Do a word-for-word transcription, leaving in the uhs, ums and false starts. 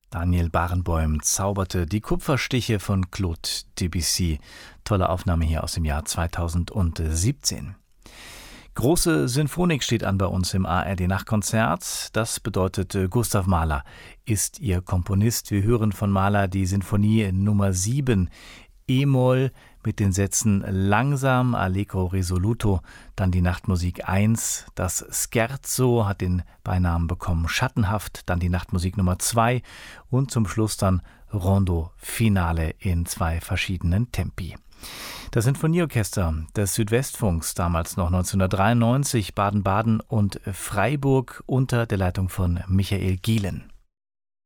Daniel Barenboim zauberte die Kupferstiche von Claude Debussy. Tolle Aufnahme hier aus dem Jahr zweitausendsiebzehn. Große Sinfonik steht an bei uns im A R D-Nachtkonzert. Das bedeutet, Gustav Mahler ist ihr Komponist. Wir hören von Mahler die Sinfonie Nummer sieben, E-Moll mit den Sätzen langsam, allegro risoluto, dann die Nachtmusik eins, das Scherzo hat den Beinamen bekommen schattenhaft, dann die Nachtmusik Nummer zwei und zum Schluss dann Rondo Finale in zwei verschiedenen Tempi. Das Sinfonieorchester des Südwestfunks, damals noch neunzehnhundertdreiundneunzig, Baden-Baden und Freiburg unter der Leitung von Michael Gielen.